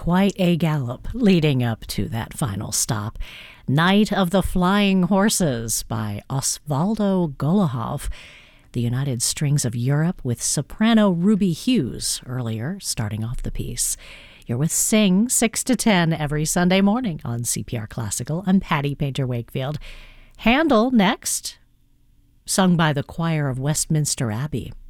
quite a gallop leading up to that final stop. Night of the Flying Horses by Osvaldo Golijov. The United Strings of Europe with soprano Ruby Hughes earlier, starting off the piece. You're with Sing, 6 to 10 every Sunday morning on CPR Classical. I'm Patty Painter-Wakefield. Handel next, sung by the choir of Westminster Abbey.